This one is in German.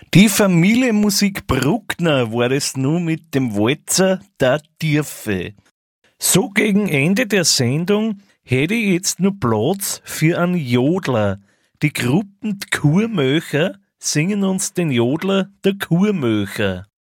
Die Familienmusik Bruckner war es nur mit dem Walzer Der Tiefe. So gegen Ende der Sendung hätte ich jetzt nur Platz für einen Jodler. Die Gruppen Kurmöcher singen uns den Jodler der Kurmöcher.